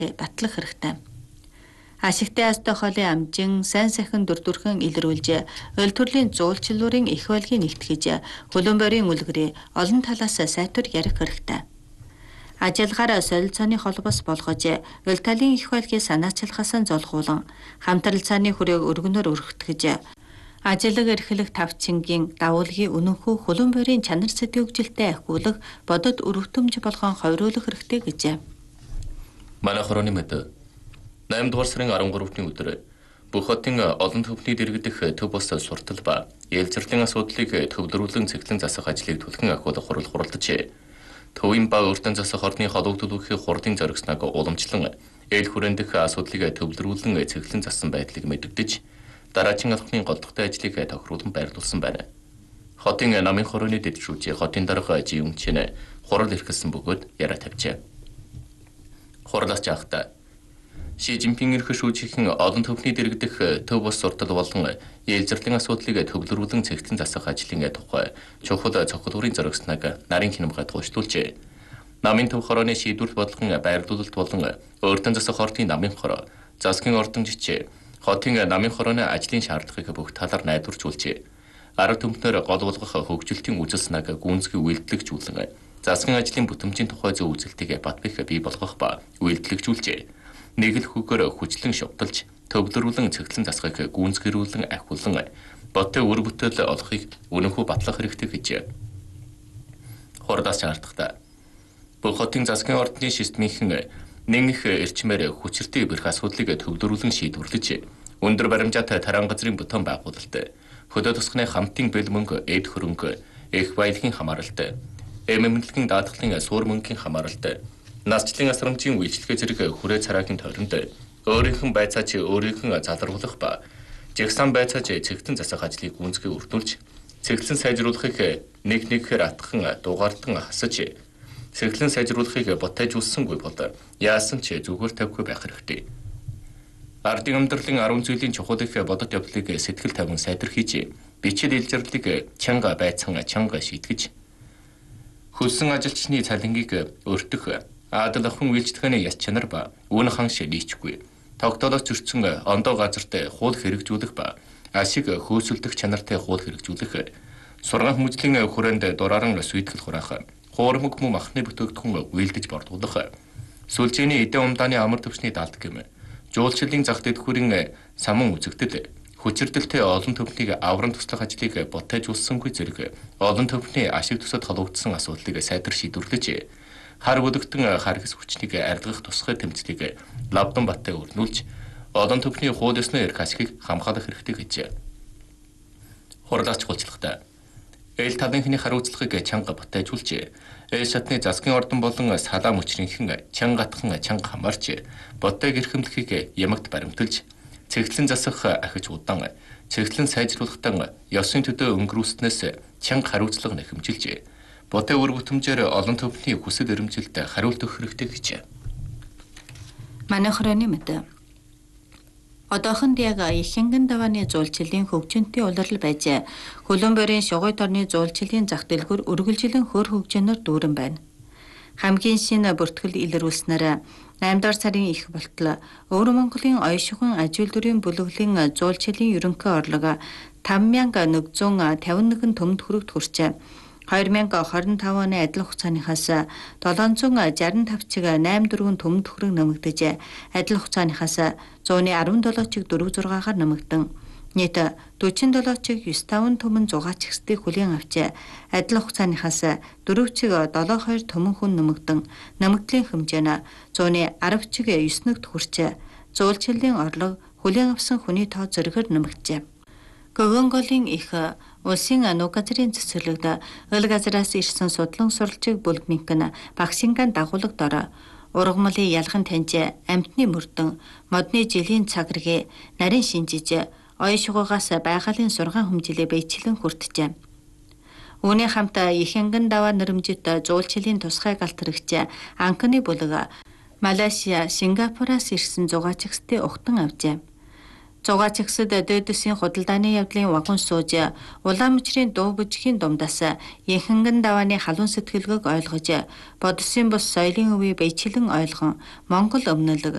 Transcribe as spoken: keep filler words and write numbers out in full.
батлах хэрэгтэй. Ашигтай астай хоолын амжин сайн сайхан дүрдүрхэн илрүүлж, ойл төрлийн зуулчлалын их байлгийг нэгтгэж, хөлөн борийн үлгэрээ олон талаас сайтар ярих хэрэгтэй. Ажиллагаар солилцооны холбос болгож, ойл талын их байлгийг санаачилгаас золгуулан, хамтрал цааны хүрээг өргөнөөр өргөтгөж, ажлыг эрхлэх тавчингийн давуулгын үнэнхүү хөлөн борийн чанар сэтгэвжилтэй ахиулах бодод өрөвтөмж болгон хойруулах хэрэгтэй гэж. Манай хорооны мэд наймд дугаар сарын арван гуравны өдөр бүх хотын олон төвний дэргэдэх төв бус суртал ба ээлжирлийн асуудлыг төвлөрүүлэн цэглэн засах ажлыг түлхэн ахиулах хурал хуралдажээ. Төвийн ба өртөн засах орны холбогдлуулахын хурлын зоригсныг уламжлан ээл хүрэндэх асуудлыг төвлөрүүлэн цэглэн зассан байдлыг мэдэгдэж, дараагийн алхмын голдохтой ажлыг тохируулан байрлуулсан байна. Хотын намын хорооны дэвшүүлж хотын дарга жиүнчэн хурал эрхэлсэн бөгөөд яриа тавьжээ. Хурлаас жаахта Ши Жинпин эрх шүүжихэн олон төвний дэргэдэх төв бус суртал болон ээлжирлийн асуудлыг төвлөрүүлэн цэгцэн засах ажлын тухай чухал цогцлуурын зоригсныг нарийн хинамгай туулжтуулжээ. Намын төв хорооны шийдвэрт бодлогон байрлуулалт болон өөртөн засах хотын намын хороо, засгийн ордон жичээ, хотын намын хорооны ажлын шаардлагыг бүх талаар найдваржуулжээ. Арга түмхнэр гол болгох хөгжилтийн үзэлснэг гүнзгий үйлдэлгжүүлэн, засгийн ажлын бүтэмжийн тухай зөв үзэлтийг бат бэх бий болгох ба үйлдэлгжүүлжээ. Нэг л хүүгээр хүчлэн шовтолж, төвлөрүүлэн цэглэн засахыг гүнзгэрүүлэн ахиулан, боттой өр бүтээл олохыг үнэнхүү батлах хэрэгтэй гэж. Хурдаас шаардлагатай. Бүх хотын засгийн ордны системийнхэн нэг их эрчмээр хүчиртэй бэрх асуудлыг төвлөрүүлэн шийдвэрлэж, өндөр баримжаатай тараан газрын бутан байгуулалт, хөдөө тусганы хамтын бэл мөнгө, эд хөрөнгө, их баялагын хамааралт, эмэмлэгийн даатгалын суур мөнгөний хамааралт, насчлын асрамжийн үйлчлэгээ зэрэг хүрээ цараагийн тойронд өөрийнх нь байцаач өөрийнх нь залруулах ба жигсан байцаач цэгтэн засах ажлыг гүнзгий өртүүлж, цэглэн сайжруулахыг нэг нэгхээр атхан дугаартан хасаж, цэглэн сайжруулахыг ботайжуулсангүй бол яасан ч зүгээр тавихгүй байх хэрэгтэй. Ардын амьдралын арван зүйлийн чухал их бодит явдлыг сэтгэл тавин сайдар хийж, бичил илжирлийг чанга байцан чанга шийтгэж, хөлсөн ажилчны цалингийг өртөх Адал охин үйлчлэгээний яс чанар ба үн ханш нийчгүй. Тогтоолоос зөрчсөн ондоо газарт хууль хэрэгжүүлэх ба ашиг хөөсөлдөх чанартай хууль хэрэгжүүлэх. Сургаан хүмүүжлийн хүрээнд дурааран сүйтгэл хураах. Хуурмаг мөн махны бүтээгдэхүүн үйлдэж бордуулах. Сүлжээний эдэн умдааны амар төвчний даалт гэм. Жуулчлалын зах дэдхүүрийн самун үзэгдэл. Хүчирдэлтэй олон төвхнийг аврам туслах ажлыг ботайжуулсангүй зэрэг олон төвхний ашиг тусад холбогдсон асуудлыг сайдар шийдвэрлэж, хар бүдэгтэн хар хэс хүчнийг арилгах тусгай тэмцлийг лавдан баттай өрнүүлж, олон төвхний хууль ёсны эрх ашигыг хамгаалах хэрэгтэй гэж. Хурлаач хулцлагатай. Ээл талынхны хариуцлагыг чанга батайжуулж, ээл шатны засгийн ордон болон салаа мөчрийнхэн чангатхан чанга хамаарч, ботайг эрхэмлэхийг ямагт баримталж, цэгцлэн засах ахиж удаан, цэгцлэн сайжруулахтан ёсын төдөө өнгөрүүлснээс чанга хариуцлага нэхэмжилж, ботой өр бүтэмжээр олон төвхний хүсэл эрмжилт хариулт өгөх хэрэгтэй гэж. Манай хорооны мэд. Одоохон яг Ихэнгийн давааны зуулчлалын хөгжинтэй улирал байж, хөлөн борийн шугуй дорны зуулчлалын зах дэлгүүр үргэлжлэн хөр хөгжөнөөр дүүрэн байна. Хамгийн шинэ бүртгэл илрүүлснээр наймдугаар сарын их болтол Өвөр Монголын оёшихуйн аж үйлдвэрийн бүлэглэлийн зуулчлалын ерөнхий орлого таван мянга нэгдүгээр тавин нэгэн төмөнд хүрэгт хүрчээ. две тысячи двадцать пять оны адил хугацааныхаас седьмуд шестьдесят пять чиг восемь дөрвөн төмөнд хүрэг нэмэгдэж, адил хугацааныхаас one hundred seventy чиг four six-аар нэмэгдэн, нийт forty-seven чиг nine five төмөн one hundred чигсдийг хүлээн авч, адил хугацааныхаас four чиг seven two төмөн хүн нэмэгдэн, нэмэгдлийн хэмжээ нь one ten чиг nine нэгт хүрч, зуулчлалын орлого хүлээн авсан хүний тоо зэрэгээр нэмэгджээ. Гөгөнголын их улсын нуг газрын цэцэрлэгд өл газраас ирсэн судлан суралцыг бүлгминк нь багшингаан дагуулга дор ургамлын ялхан таньж, амьтны мөрдөн, модны жилийн цагрыг нарийн шинжиж, оён шугуугаас байгалийн сургаан хүмжилээ бэйчлэн хүртжээ. Үүний хамт Ихэнгийн даваа нэрмжит зуулчлалын тусгай галтрагч анхны бүлэг Малайзия, Сингапураас ирсэн зугаачигчдын ухтан авжээ. Зугаачигчид дэдэсийн худалдааны явдлын вагон сууж, улаан мөчрийн дуу бүжгийн дундаас Ихэнгийн давааны халуун сэтгэлгээг ойлгож, бодисын бус соёлын өвийг бэйчлэн ойлгон Монгол өмнөлөг